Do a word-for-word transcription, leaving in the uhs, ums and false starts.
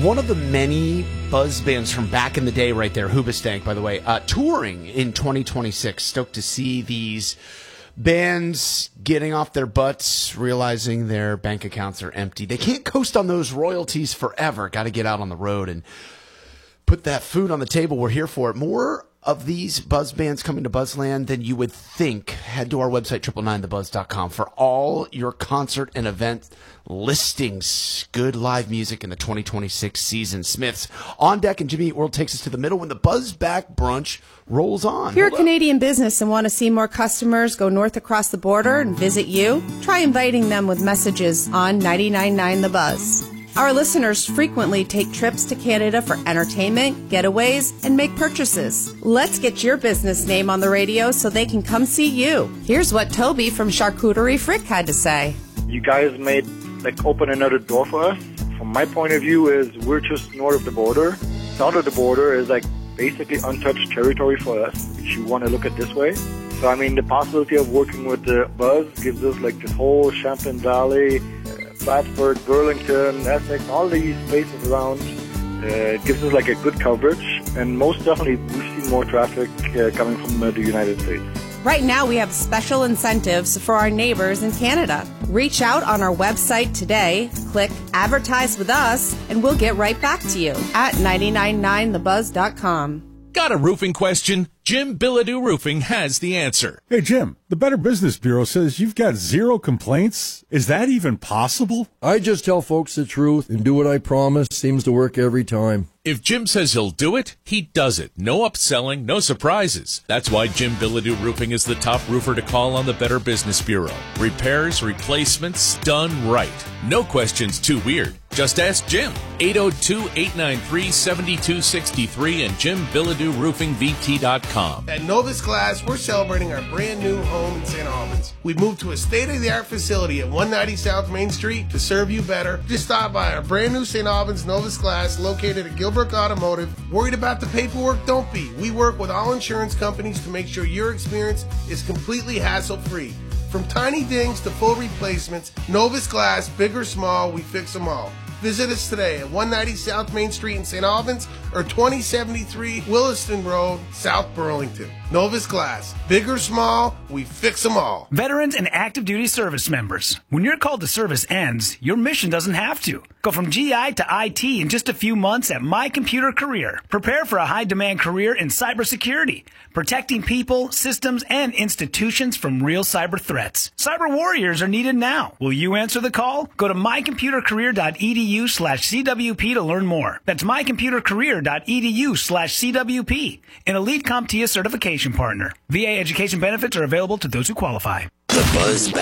one of the many buzz bands from back in the day right there, Hoobastank, by the way, uh, touring in twenty twenty-six. Stoked to see these bands getting off their butts, realizing their bank accounts are empty. They can't coast on those royalties forever. Got to get out on the road and put that food on the table. We're here for it. More of these buzz bands coming to Buzzland than you would think. Head to our website, triple nine the buzz dot com, for all your concert and event listings. Good live music in the twenty twenty-six season. Smith's on deck, and Jimmy Eat World takes us to the middle when the Buzz Back Brunch rolls on. If you're a Canadian business and want to see more customers go north across the border and visit you, try inviting them with messages on ninety-nine point nine The Buzz. Our listeners frequently take trips to Canada for entertainment, getaways, and make purchases. Let's get your business name on the radio so they can come see you. Here's what Toby from Charcuterie Frick had to say. You guys made, like, open another door for us. From my point of view is we're just north of the border. South of the border is, like, basically untouched territory for us, if you want to look at it this way. So, I mean, the possibility of working with the Buzz gives us, like, this whole Champlain Valley, Plattsburgh, Burlington, Essex, all these places around. Uh, it gives us like a good coverage, and most definitely we've seen more traffic uh, coming from uh, the United States. Right now we have special incentives for our neighbors in Canada. Reach out on our website today, click Advertise with Us, and we'll get right back to you at ninety-nine point nine the buzz dot com. Got a roofing question? Jim Bilodeau Roofing has the answer. Hey, Jim, the Better Business Bureau says you've got zero complaints. Is that even possible? I just tell folks the truth and do what I promise. Seems to work every time. If Jim says he'll do it, he does it. No upselling, no surprises. That's why Jim Bilodeau Roofing is the top roofer to call on the Better Business Bureau. Repairs, replacements, done right. No questions too weird. Just ask Jim. eight oh two, eight nine three, seven two six three and jim bilodeau roofing v t dot com. At Novus Glass, we're celebrating our brand new home in Saint Albans. We've moved to a state-of-the-art facility at one ninety South Main Street to serve you better. Just stop by our brand new Saint Albans Novus Glass located at Gilbrook Automotive. Worried about the paperwork? Don't be. We work with all insurance companies to make sure your experience is completely hassle-free. From tiny dings to full replacements, Novus Glass, big or small, we fix them all. Visit us today at one ninety South Main Street in Saint Albans or twenty seventy-three Williston Road, South Burlington. Novus Glass. Big or small, we fix them all. Veterans and active duty service members. When your call to service ends, your mission doesn't have to. Go from G I to I T in just a few months at My Computer Career. Prepare for a high-demand career in cybersecurity, protecting people, systems, and institutions from real cyber threats. Cyber warriors are needed now. Will you answer the call? Go to my computer career dot e d u slash c w p to learn more. That's my computer career dot e d u slash c w p, an Elite CompTIA certification partner. V A education benefits are available to those who qualify. The Buzz Back.